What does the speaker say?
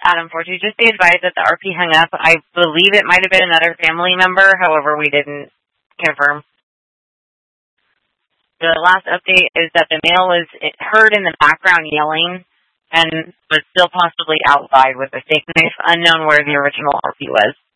Adam 42, just be advised that the RP hung up. I believe it might have been another family member, however, we didn't confirm. The last update is that the male was heard in the background yelling and was still possibly outside with a steak knife, unknown where the original RP was.